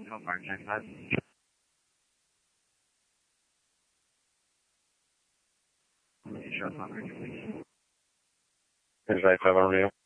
How far, 95? Show us on radio, please. 95 on radio.